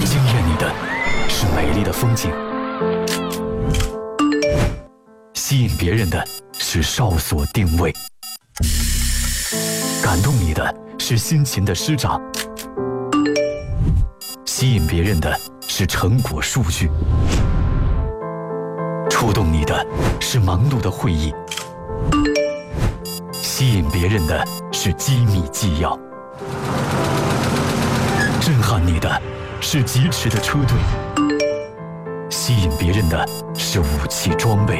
惊艳你的是美丽的风景，吸引别人的是哨所定位，感动你的是辛勤的施展，吸引别人的是成果数据，触动你的是忙碌的会议，吸引别人的是机密纪要，震撼你的是疾驰的车队，吸引别人的是武器装备。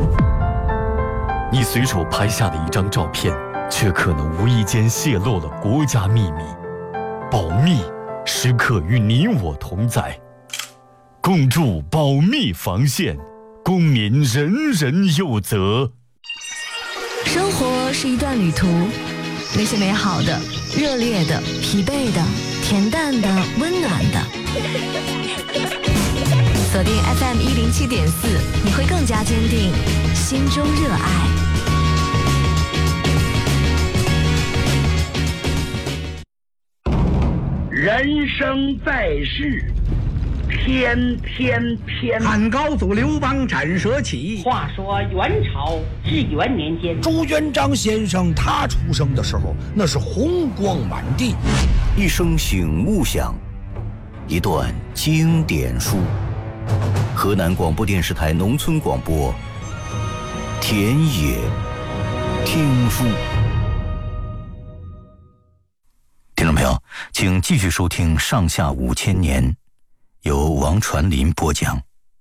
你随手拍下的一张照片，却可能无意间泄露了国家秘密。保密，时刻与你我同在，共筑保密防线，公民人人有责。 生活是一段旅途，那些美好的、热烈的、疲惫的、恬淡的、温暖的。锁定 FM107.4，你会更加坚定心中热爱。 人生在世，天天偏。 汉高祖刘邦斩蛇起。 话说元朝至元年间， 朱元璋先生他出生的时候，那是红光满地。 一声醒目响，一段经典书。河南广播电视台农村广播，田野听书。听众朋友，请继续收听《上下5000年》，由王传林播讲。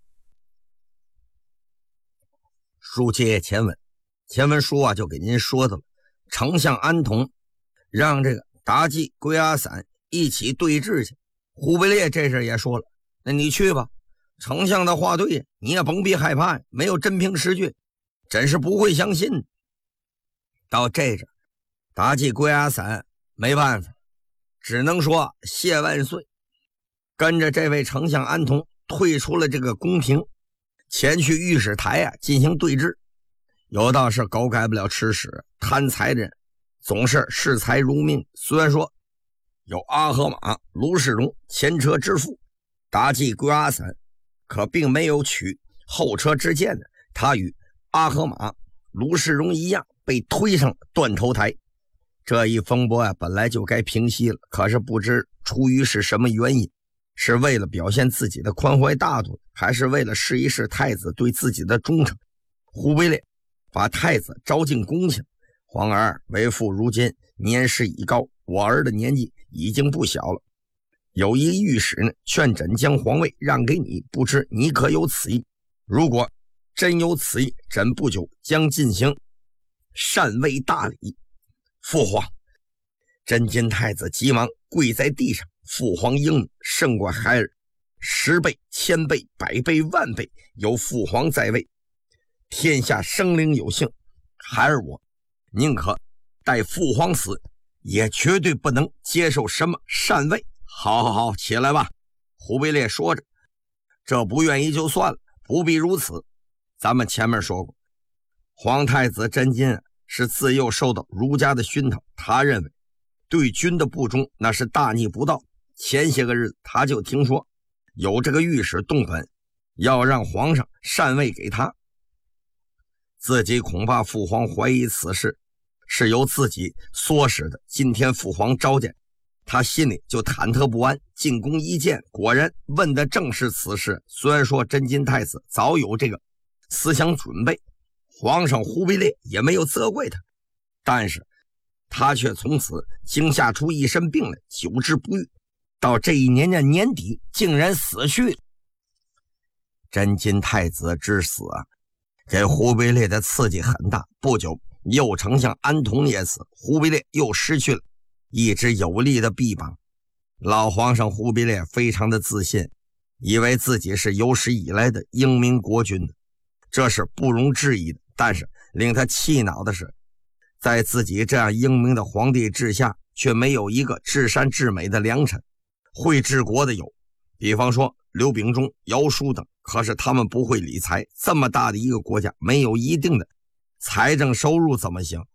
书接前文，前文书就给您说的了。丞相安童让这个妲己、龟阿散一起对峙去。忽必烈这事也说了，那你去吧，丞相的话对，你也甭必害怕，没有真凭实据，真是不会相信。到这阵，妲己、龟阿散没办法，只能说谢万岁，跟着这位丞相安童退出了这个宫廷，前去御史台进行对峙。有道是狗改不了吃屎，贪财的人总是视财如命。虽然说有阿合马、卢世荣前车之父，妲己、龟阿散可并没有取后车之鉴的，他与阿合马、卢世荣一样被推上断头台。这一风波本来就该平息了，可是不知出于是什么原因，是为了表现自己的宽怀大度，还是为了试一试太子对自己的忠诚，忽必烈把太子招进宫去。皇儿为父如今年事已高，我儿的年纪已经不小了，有一御史呢劝朕将皇位让给你，不知你可有此意？如果真有此意，朕不久将进行禅位大礼。父皇！真金太子急忙跪在地上，父皇英明，胜过孩儿10倍、1000倍、100倍、10000倍，有父皇在位，天下生灵有幸，孩儿我宁可待父皇死，也绝对不能接受什么禅位。好，起来吧。忽必烈说着，这不愿意就算了，不必如此。咱们前面说过，皇太子真金是自幼受到儒家的熏陶，他认为对君的不忠那是大逆不道。前些个日子他就听说有这个御史动本，要让皇上禅位给他，自己恐怕父皇怀疑此事是由自己唆使的。今天父皇召见他，心里就忐忑不安。进宫一见，果然问的正是此事。虽然说真金太子早有这个思想准备，皇上忽必烈也没有责怪他，但是他却从此惊吓出一身病来，久治不愈，到这一年的年底竟然死去了。真金太子之死给忽必烈的刺激很大。不久，右丞相安童也死，忽必烈又失去了一支有力的臂膀。老皇上忽必烈非常的自信，以为自己是有史以来的英明国君的，这是不容置疑的。但是令他气恼的是，在自己这样英明的皇帝之下，却没有一个至善至美的良臣。会治国的有，比方说刘秉忠、姚枢等，可是他们不会理财。这么大的一个国家，没有一定的财政收入怎么行？